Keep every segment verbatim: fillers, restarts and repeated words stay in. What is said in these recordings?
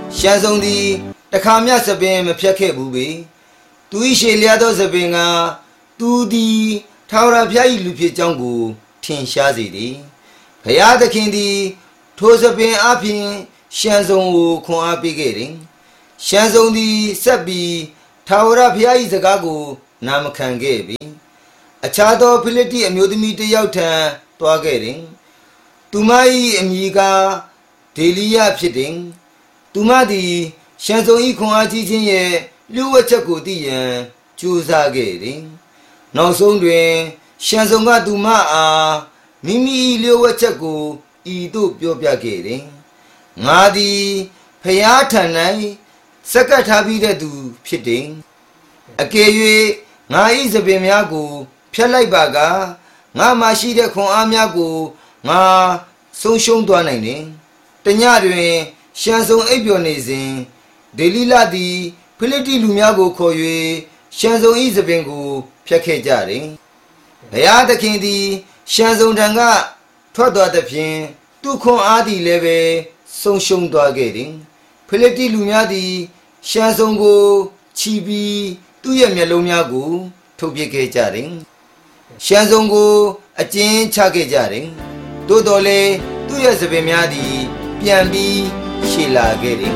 ရှမ်းဆုံးသည်တခါမြစပင်မဖြတ်ခဲ့ဘူးပေသူ၏ရှေလျားသောစပင်ကသူသည်ထာဝရဘုရား၏လူဖြစ်ကြောင်းကိုထင်ရှားစေသည်ဘုရားသခင်သည်ထိုစပင်အပြင်ရှမ်းဆုံးကိုခွန်အားပေးခဲ့တယ်ရှမ်းဆုံးသည်ဆက်ပြီးထာဝရဘုရား၏စကားကိုနာမခံခဲ့ပြီအခြားသောဖိလိတိအမျိုးသမီးတစ်ယောက်ထံသွားခဲ့တယ်သူမ၏အမည်ကဒေလီယဖြစ်တယ်သူမသည်ရှမ်းဆုံး၏ခွန်အားကြီးခြင်းရဲ့လျှို့ဝှက်ချက်ကိုသိရန်ကြိုးစားခဲ့တယ်နောက်ဆုံးတွင်ရှမ်းဆုံးကသူမအားမိမိလျှို့ဝှက်ချက်ကိုဤသို့ပြောပြခဲ့တယ်ငါသည်ဖျားထံ၌စက္ကပ်ထားပြီးတဲ့သူဖြစ်တယ်အကယ်၍ငါ၏စပင်များကိုဖြတ်လိုက်ပါကငါမှရှိတဲ့ခွန်အားများကိုငါဆုံးရှုံးသွားနိုင်တယ်တညတွင်ရှမ်းဆုံးအိပ်ပျော်နေစဉ်ဒေလီလသည်ဖိလိတိလူများကိုခေါ်၍ရှမ်းဆုံး၏စပင်ကိုဖြတ်ခဲ့ကြတယ်ဘုရားသခင်သည်ရှမ်းဆုံးထံကထွက်သွားသဖြင့်သူခွန်အားသည်လည်းပဲဆုံးရှုံးသွားခဲ့တယ်ဖိလိတိလူများသည်ရှမ်းဆုံးကိုချီပြီးသူ့ရဲ့မျက်လုံးများကိုထုတ်ပစ်ခဲ့ကြတယ်ရှမ်းဆုံးကိုအကျဉ်းချခဲ့ကြတယ်သို့တော်လည်းသူ့ရဲ့စပင်များသည်ပြန်ပြီးရှည်လာခဲ့တယ်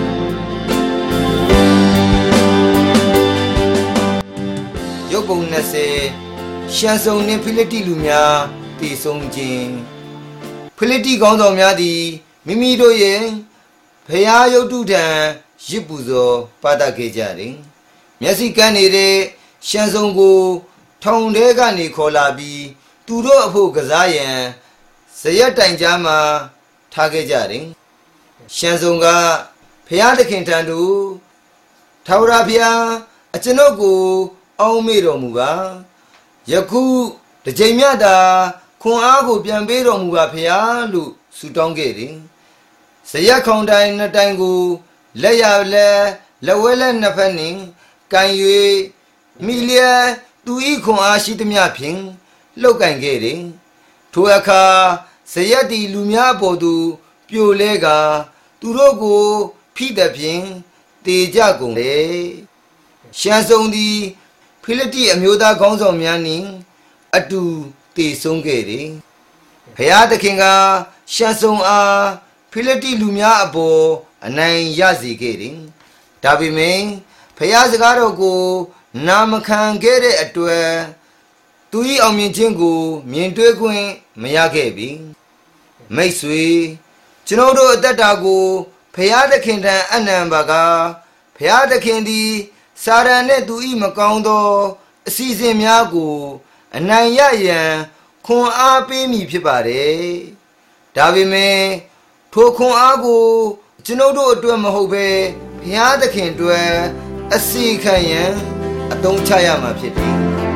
ရုပ်ပုံနှစ်ဆယ်ရှမ်းဆုံးနှင့်ဖိလိတိလူများတည်ဆုံခြင်းဖိလိတိကောင်းဆောင်များသည်မိမိတို့ရဲ့ဘုရားရုပ်တုထံရစ်ပူဇော်ပါတတ်ခဲ့ကြတယ်မျက်စိကန်းနေတဲ့ရှမ်းဆုံးကိုထောင်ထဲကနေခေါ်လာပြီးသူတို့အဖို့ကစားရန်ဇရက်တိုင်ကြားမှာထားခဲ့ကြတယ်ရှမ်းဆုံးကဘုရားသခင်ထံသို့ထာဝရဘုရားအကျွန်ုပ်ကိုအောက်မေ့တော်မူပါယခုတစ်ချိန်မြတ်သာခွန်အားကိုပြန်ပေးတော်မူပါဘုရားလို့ဆုတောင်းခဲ့တယ်ဇရက်ခေါင်တိုင်နှစ်တိုင်ကိုလက်ရလက်လက်ဝဲလက်နှစ်ဖက်နှင့်ကန်၍မိလျက်သူဤခွန်အားရှိသမျှဖြင့်လှုပ်ကန်ခဲ့တယ်ထိုအခါဇရက်တီလူများပေါ်သို့ပြိုလဲကသူတို့ကိုဖိသဖြင့်တေကြကုန်လေရှမ်းဆုံးသည်ဖိလိတိအမျိုးသားခေါင်းဆောင်များနှင့်အတူတည်ဆုံခဲ့တယ်ဘုရားသခင်ကရှမ်းဆုံးအားဖိလိတိလူများအပေါ်အနိုင်ရစေခဲ့တယ်ဒါပေမဲ့ဘုရားစကားတော်ကိုနာမခံခဲ့တဲ့အတွက်သူ၏အောင်မြင်ခြင်းကိုမြင်တွေ့ခွင့်မရခဲ့ပြီမိတ်ဆွေကျွန်တော်တို့အသက်တာကိုဘုရားသခင်ထံအနံပါကဘုရားသခင်သည်စာရန်နှင့်သူ၏မကောင်းသောအစီအစဉ်များကိုအနိုင်ရရန်ခွန်အားပေးမည်ဖြစ်ပါတယ်ဒါပေမဲ့ထိုခွန်အားကိုကျွန်တော်တို့အတွက်မဟုတ်ဘဲဘုရားသခင်အတွက်အစီခံရန်အသုံးချရမှာဖြစ်တယ်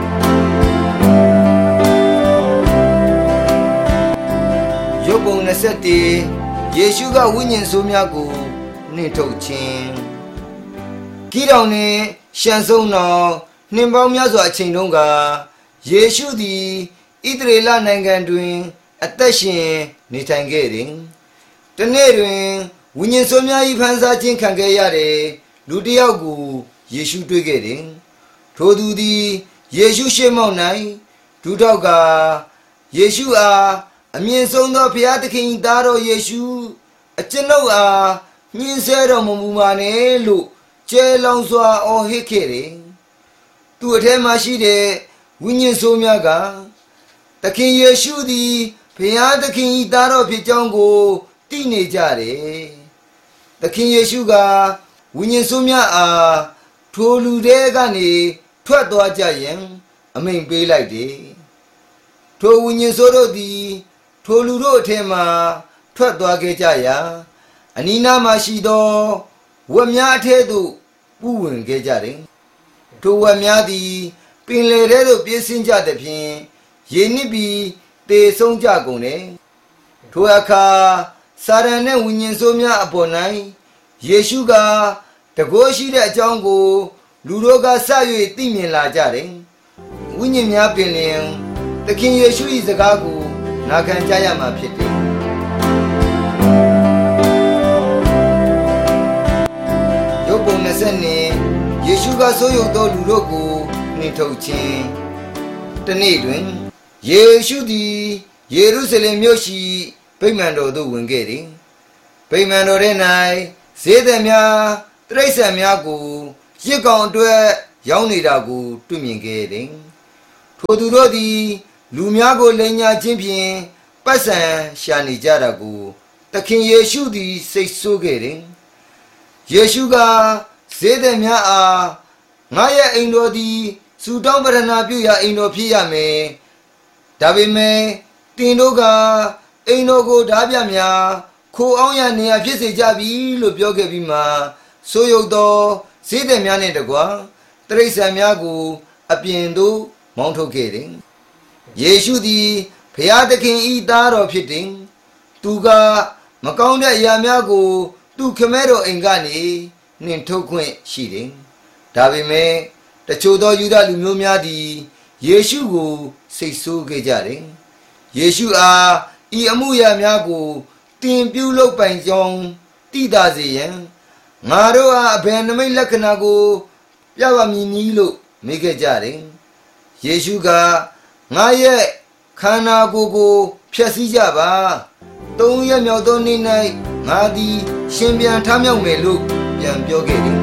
ရုပ်ပုံနှစ်ဆက်တည်းယေရှုကဝိညာဉ်ဆိုးများကိုနှင်ထုတ်ခြင်းကိတောင်နှင့်ရှမ်းဆုံးတော်နှင်ပေါင်းများစွာအချိန်တုန်းကယေရှုသည်ဣသရေလနိုင်ငံတွင်အသက်ရှင်နေထိုင်ခဲ့တယ်တနေ့တွင်ဝိညာဉ်ဆိုးများ၏ဖန်ဆာခြင်းခံခဲ့ရတဲ့လူတစ်ယောက်ကိုယေရှုတွေ့ခဲ့တယ်ထိုသူသည်ယေရှုရှေ့မှောက်၌ဒူးထောက်ကယေရှုအားအမြင့်ဆုံးသောဘုရားသခင်၏သားတော်ယေရှုအကျွန်ုပ်အားညှင်းဆဲတော်မမူပါနဲ့လို့ကျဲလောင်စွာအော်ဟစ်ခဲ့တယ်သူအထဲမှာရှိတဲ့ဝိညာဉ်ဆိုးများကသခင်ယေရှုသည်ဘုရားသခင်၏သားတော်ဖြစ်ကြောင်းကိုသိနေကြတယ်သခင်ယေရှုကဝိညာဉ်ဆိုးများအားထိုလူတွေကနေထွက်သွားကြရန်အမိန့်ပေးလိုက်တယ်ထိုဝိညာဉ်ဆိုးတို့သည်ထိုလူတို့အထက်မှထွက်သွားခဲ့ကြရာအနီးနားမှာရှိသောဝက်များအထက်သို့ပူးဝင်ခဲ့ကြတယ်ထိုဝက်များသည်ပင်လယ်ထဲသို့ပြေးဆင်းကြသဖြင့်ရေနစ်ပြီးသေဆုံးကြကုန်တယ်ထိုအခါစာရန်နှင့်ဝိညာဉ်ဆိုးများအပေါ်၌ယေရှုကတကိုးရှိတဲ့အကြောင်းကိုလူတို့ကစ၍သိမြင်လာကြတယ်ဝိညာဉ်များပင်လျင်သခင်ယေရှု၏စကားကိုနာခံကြရမှာဖြစ်တယ်ပုံနှစ်ဆက်နှစ်ယေရှုကဆိုးရုပ်သောလူတို့ကိုနှင်ထုတ်ခြင်းတနေ့တွင်ယေရှုသည်ယေရုရှလင်မြို့ရှိဗိမာန်တော်သို့ဝင်ခဲ့သည်ဗိမာန်တော်ထဲ၌ဈေးသည်များတိရစ္ဆာန်များကိုရစ်ကောင်အတွက်ရောင်းနေတာကိုတွေ့မြင်ခဲ့သည်ထိုသူတို့သည်လူများကိုလိမ်ညာခြင်းဖြင့်ပတ်စံရှာနေကြတာကိုသခင်ယေရှုသည်စိတ်ဆိုးခဲ့တယ်ယေရှုကဈေးသည်များအားငါရဲ့အိမ်တော်သည်စူတောင်းပရဏာပြုရာအိမ်တော်ဖြစ်ရမယ်ဒါပေမဲ့တင်တို့ကအိမ်တော်ကိုဓာပြများခိုအောင်ရနေရဖြစ်စေကြပြီလို့ပြောခဲ့ပြီးမှဆိုးရုပ်သောဈေးသည်များနဲ့တကွာတိရစ္ဆာန်များကိုအပြင်သို့မောင်းထုတ်ခဲ့တယ်ယေရှုသည်ဘုရားသခင်ဤသားတော်ဖြစ်တယ်သူကမကောင်းတဲ့အရာများကိုသူခမဲတော်အိမ်ကနေနှင်ထုတ်ခွင့်ရှိတယ်ဒါပေမဲ့တချို့သောယူဒလူမျိုးများသည်ယေရှုကိုစိတ်ဆိုးခဲ့ကြတယ်ယေရှုအားဤအမှုရာများကိုတင်ပြုလုပ်ပိုင်ကြောင်းသိသာစေရန်ငါတို့အားအဘယ်နမိတ်လက္ခဏာကိုပြပါမည်နည်းလို့မေးခဲ့ကြတယ်ယေရှုကငါရဲ့ခန္ဓာကိုယ်ကိုဖျက်ဆီးကြပါသုံးရက်မြောက်သောနေ့၌ငါသည်ရှင်ပြန်ထမြောက်မယ်လို့ပြန်ပြောခဲ့တယ်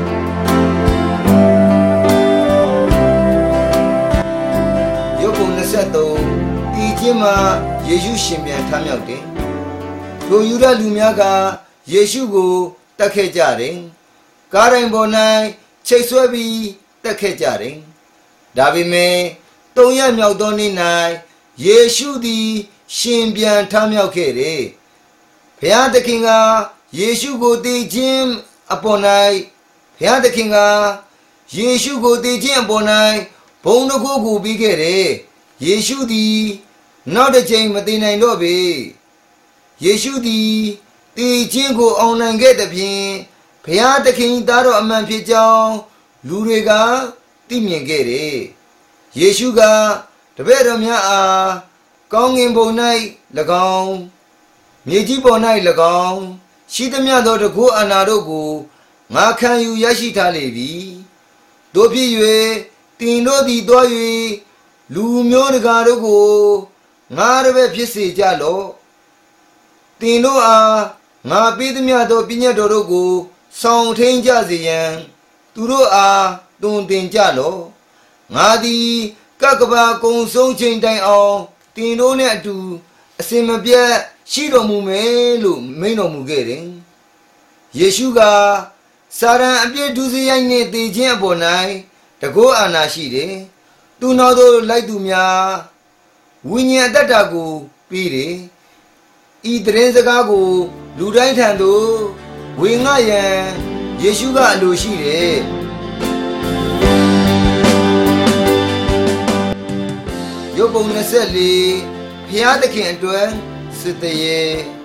ယောဘနှစ်ဆက်သုံးဒီချင်းမှာယေရှုရှင်ပြန်ထမြောက်တယ်ထိုယူဒလူများကယေရှုကိုတတ်ခဲ့ကြတယ်ကားတိုင်းပေါ်၌ချိတ်ဆွဲပြီးတတ်ခဲ့ကြတယ်ဒါပေမဲ့သုံးရက်မြောက်သောနေ့၌ယေရှုသည်ရှင်ပြန်ထမြောက်ခဲ့တယ်ဘုရားသခင်ကယေရှုကိုတည်ခြင်းအပေါ်၌ဘုရားသခင်ကယေရှုကိုတည်ခြင်းအပေါ်၌ဘုံတစ်ခုကိုပြီးခဲ့တယ်ယေရှုသည်နောက်တစ်ချိန်မတည်နိုင်တော့ပေယေရှုသည်တည်ခြင်းကိုအောင်နိုင်ခဲ့တဲ့ဖြင့်ဘုရားသခင်သားတော်အမှန်ဖြစ်ကြောင်းလူတွေကသိမြင်ခဲ့တယ်ယေရှုကတပည့်တော်များအားကောင်းငင်ဘုံ၌၎င်းမြေကြီးပေါ်၌၎င်းရှိသမျှသောတကုအာဏာတို့ကိုငါခံယူရရှိထားလေပြီတို့ဖြစ်၍တင်တို့သည်သွား၍လူမျိုးတကာတို့ကိုငါတပည့်ဖြစ်စေကြလော့တင်တို့အားငါပေးသမျှသောပညတ်တော်တို့ကိုဆောင်ထိန်ကြစေရန်သူတို့အားတွင်တင်ကြလော့ငါသည်ကကဘာကုံဆုံးချိန်တိုင်အောင်တင်တို့နဲ့အတူအစင်မပြတ်ရှိတော်မူမယ်လို့မိန့်တော်မူခဲ့တယ်ယေရှုကစာရန်အပြစ်ဒုစရိုက်နှင့်တည်ခြင်းအပေါ်၌တကောအာဏာရှိတယ်သူနောက်သို့လိုက်သူများဝိညာဉ်အတ္တကိုပြီးတယ်ဤတရင်စကားကိုလူတိုင်းထံသို့ဝေငှရန်ယေရှုကအလိုရှိတယ်ယောဘနှစ်ဆက်လေးဘုရားသခင်အတွက်စစ်တရေ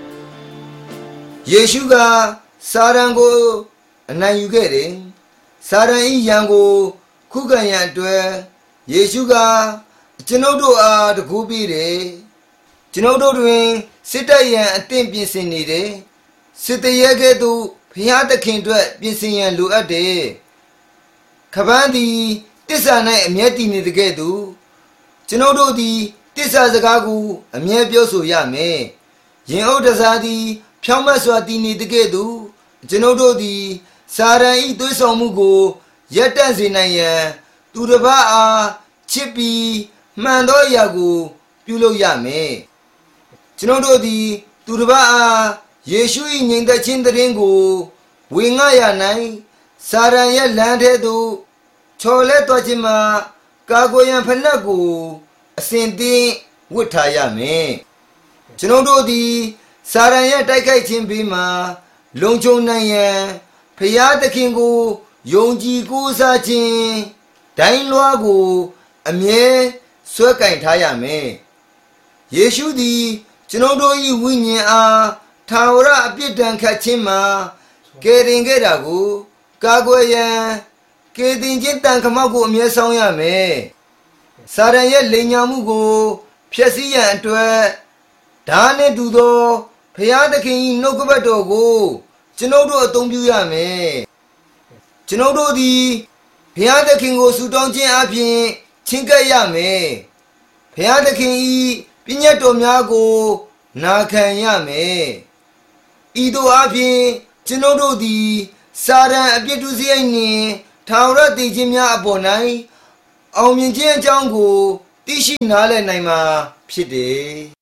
ယေရှုကစာရန်ကိုအနိုင်ယူခဲ့တယ်စာရန်ဤရန်ကိုခုခံရန်အတွက်ယေရှုကကျွန်ုပ်တို့အားတကူပေးတယ်ကျွန်ုပ်တို့တွင်စစ်တပ်ရန်အသင့်ပြင်ဆင်နေတယ်စစ်တရေကဲ့သို့ဘုရားသခင်အတွက်ပြင်ဆင်ရန်လိုအပ်တယ်ခပန်းသည်တစ္ဆာ၌အမျက်တည်နေတဲ့ကဲ့သို့ကျွန်ုပ်တို့သည်တစ္ဆာစကားကိုအမြဲပြောဆိုရမယ်။ယင်ဥဒ္ဒစာသည်ဖြောင့်မတ်စွာတည်နေတဲ့ကဲ့သို့ကျွန်ုပ်တို့သည်စာရန်ဤသွေးဆောင်မှုကိုရပ်တန့်စေနိုင်ရန်သူတစ်ပါးအားချစ်ပြီးမှန်သောအရာကိုပြုလုပ်ရမယ်။ကျွန်ုပ်တို့သည်သူတစ်ပါးအားယေရှု၏ငြိမ်သက်ခြင်းတရင်ကိုဝေငှရနိုင်စာရန်ရဲ့လမ်းထဲသို့ချော်လဲသွားခြင်းမှာကာကွယ်ရန်ဖနက်ကိုအစဉ်သင်းဝတ်ထားရမယ်ကျွန်ုပ်တို့သည်စာရန်ရဲ့တိုက်ခိုက်ခြင်းပြီးမှလုံခြုံနိုင်ရန်ဖျားသခင်ကိုယုံကြည်ကိုးစားခြင်းဒိုင်းလွှားကိုအမြဲဆွဲကင်ထားရမယ်ယေရှုသည်ကျွန်ုပ်တို့၏ဝိညာဉ်အားထာဝရအပြစ်ဒဏ်ခတ်ခြင်းမှာကယ်တင်ခဲ့တာကိုကာကွယ်ရန်ကယ်တင်ခြင်းတန်ခမောက်ကိုအမြဲဆောင်ရမယ်စာရန်ရဲ့လိမ်ညာမှုကိုဖျက်ဆီးရန်အတွက်ဓာနှင့်တူသောဘုရားသခင်၏နှုတ်ကပတ်တော်ကိုကျွန်ုပ်တို့အသုံးပြုရမယ်ကျွန်ုပ်တို့သည်ဘုရားသခင်ကိုဆုတောင်းခြင်းအပြင်ချဉ်ကပ်ရမယ်ဘုရားသခင်၏ပညတ်တော်များကိုနာခံရမယ်ဤသို့အပြင်ကျွန်ုပ်တို့သည်စာရန်အပြစ်ဒုစရိုက်နှင့်ထာဝရတည်ခြင်းများအပေါ်၌အောင်မြင်ခြင်းအကြောင်းကိုသိရှိနားလည်နိုင်မှာဖြစ်တယ်